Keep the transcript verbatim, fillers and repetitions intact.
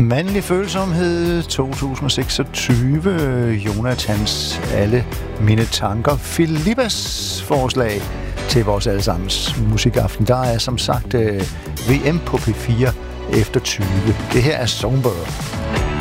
Mandlig følsomhed to tusind seksogtyve. Jonathans Alle mine tanker. Filippas forslag til vores allesammens musikaften. Der er som sagt V M på P fire efter tyve. Det her er Songbird.